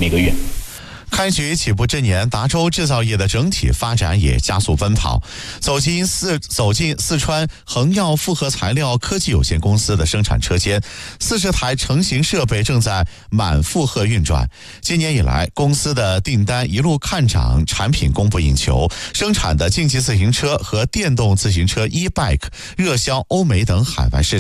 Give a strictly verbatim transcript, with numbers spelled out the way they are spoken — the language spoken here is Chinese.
每个月。 开局起步这年，达州制造业的整体发展也加速奔跑。走进四走进四川恒耀复合材料科技有限公司的生产车间，四十台成型设备正在满负荷运转。今年以来，公司的订单一路看涨，产品供不应求，生产的竞技自行车和电动自行车 e-bike 热销欧美等海外市场。